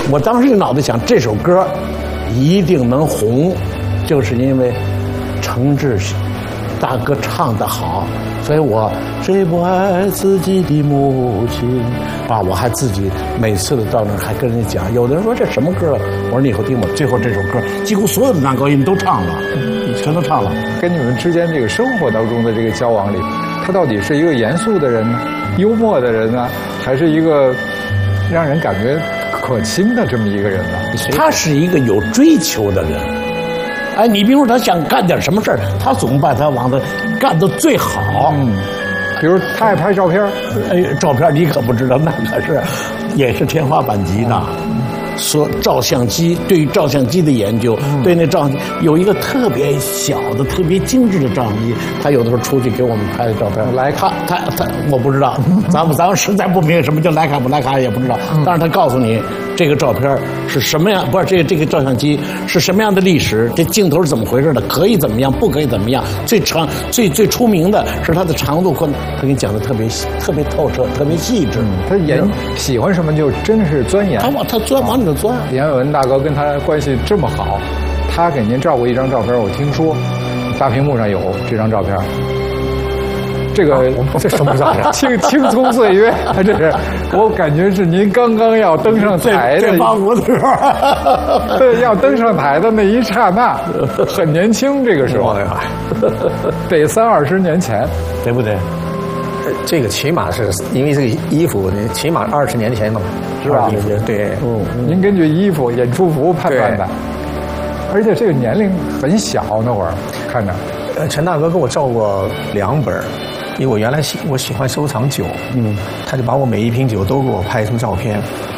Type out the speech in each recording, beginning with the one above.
我当时就脑袋想，这首歌一定能红，就是因为程志大哥唱得好，所以我谁不爱自己的母亲啊！我还自己每次的到那儿还跟人家讲，有的人说这什么歌？我说你以后听吧。最后这首歌几乎所有的男高音都唱了，全都唱了。 跟你们之间这个生活当中的这个交往里，他到底是一个严肃的人呢，幽默的人呢，还是一个让人感觉可亲的这么一个人呢？ 他是一个有追求的人。哎，你比如说他想干点什么事儿，他总把他往他干到最好。 比如他爱拍照片， 哎，照片你可不知道，那可是也是天花板级的。说照相机，对于照相机的研究，对那照相机有一个特别小的、特别精致的照相机，他有的时候出去给我们拍的照片。 徕卡， 他我不知道，咱们实在不明白什么叫徕卡不徕卡也不知道，但是他告诉你这个照片是什么样，不是这个照相机是什么样的历史，这镜头是怎么回事的，可以怎么样，不可以怎么样，最出名的是它的长度宽，他给你讲的特别透彻，特别细致。 他喜欢什么就真是钻研， 他钻往里头钻。 杨伟文大哥跟他关系这么好，他给您照过一张照片，我听说大屏幕上有这张照片。这个这什么照片？ 青葱岁月，这是我感觉是您刚刚要登上台的 85的时候， 对，要登上台的那一刹那，很年轻，这个时候得30-20年前， 对不对？ 这个起码是因为这个衣服，起码20年前了嘛， 是吧？ 对， 您根据衣服、演出服判断的，而且这个年龄很小，那会儿看着。 陈大哥给我照过2本，因为我原来我喜欢收藏酒，他就把我每一瓶酒都给我拍成照片，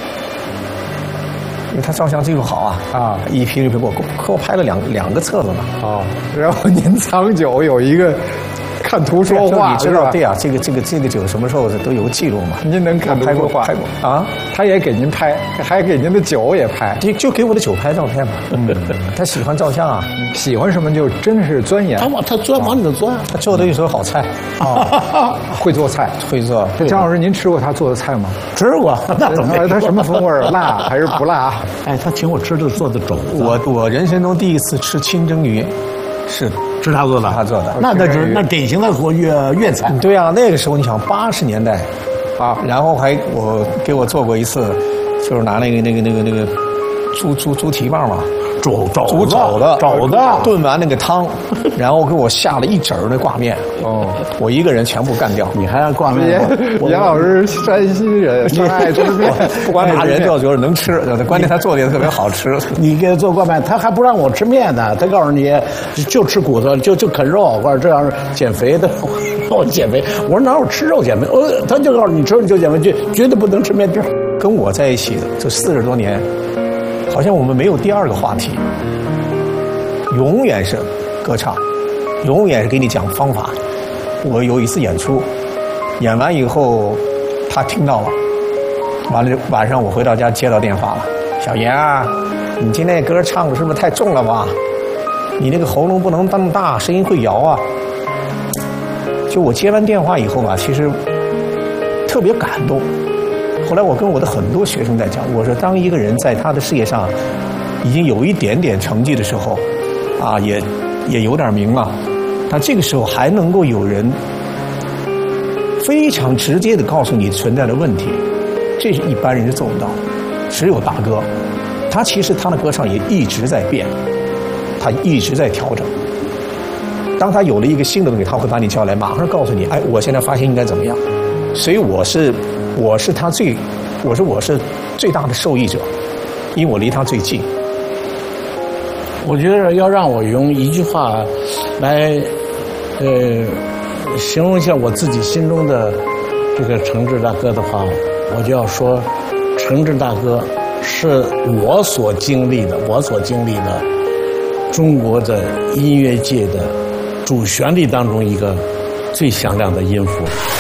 因为他照相技术好啊，一瓶给我拍了两个册子呢。 然后您藏酒有一个。看图说话， 你知道？对啊，这个酒什么时候都有记录嘛？ 您能看图说话？ 拍过啊， 他也给您拍，还给您的酒也拍， 就给我的酒拍照片嘛。他喜欢照相啊， 喜欢什么就真是钻研。 他钻往里头钻， 他做的一手好菜会做菜， 会做。 张老师，您吃过他做的菜吗？ 吃过，那怎么？ 他什么风味？辣还是不辣？ 哎，他请我吃的做的肘子。 我人生中第一次吃清蒸鱼，是他做的， 他做的。 那典型的粤菜。 对啊，那个时候你想80年代啊，然后给我做过一次，就是拿那个猪蹄膀嘛， 肘子炖完那个汤，然后给我下了一整的挂面。我一个人全部干掉。 你还要挂面？ 杨老师山西人，爱吃面， 不管哪人就觉得能吃，关键他做的也特别好吃。 你给他做挂面，他还不让我吃面呢，他告诉你就吃骨头，就啃肉，或者这样减肥的。我减肥，我说哪有吃肉减肥？他就告诉你吃肉就减肥，绝对不能吃面条。 跟我在一起的这40多年，好像我们没有第二个话题，永远是歌唱，永远是给你讲方法。我有一次演出，演完以后，他听到了，完了晚上我回到家接到电话了，小严啊，你今天歌唱的是不是太重了吧？你那个喉咙不能那么大，声音会摇啊。就我接完电话以后啊，其实特别感动。后来我跟我的很多学生在讲，我说当一个人在他的事业上已经有一点点成绩的时候，啊，也有点名了，但这个时候还能够有人非常直接的告诉你存在的问题，这是一般人是做不到。只有大哥，他其实他的歌唱也一直在变，他一直在调整。当他有了一个新的东西，他会把你叫来，马上告诉你，哎，我现在发现应该怎么样。所以我是最大的受益者，因为我离他最近。 我觉得要让我用一句话来形容一下我自己心中的这个程志大哥的话，我就要说，程志大哥是我所经历的中国的音乐界的主旋律当中一个最响亮的音符。